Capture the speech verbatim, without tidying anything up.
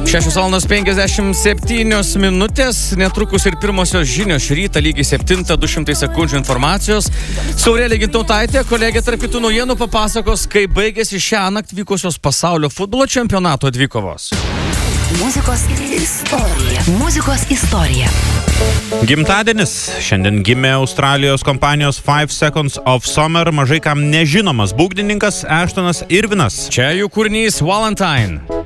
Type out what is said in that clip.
šešios valandos penkiasdešimt septynios minutės, netrukus ir pirmosios žinios šį rytą lygiai septintą, du šimtai sekundžių informacijos. Saurėlė Gintautaitė, kolegė tarp kitų naujienų, papasakos, kaip baigėsi šiąnakt vykusios pasaulio futbolo čempionato dvikovos. Muzikos istorija. Muzikos istorija. Gimtadienis. Šiandien gimė Australijos kompanijos Five Seconds of Summer mažai kam nežinomas būgnininkas Ashtonas Irvinas. Čia jų kūrinys Valentine.